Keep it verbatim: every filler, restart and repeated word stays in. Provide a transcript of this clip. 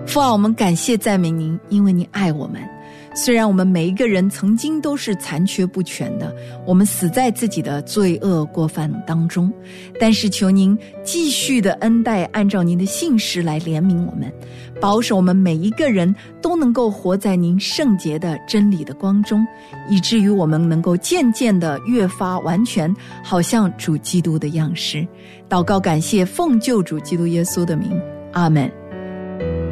父啊，我们感谢赞美您，因为您爱我们。虽然我们每一个人曾经都是残缺不全的，我们死在自己的罪恶过犯当中，但是求您继续的恩待，按照您的信实来怜悯我们，保守我们每一个人都能够活在您圣洁的真理的光中，以至于我们能够渐渐的越发完全，好像主基督的样式。祷告感谢，奉救主基督耶稣的名，阿们。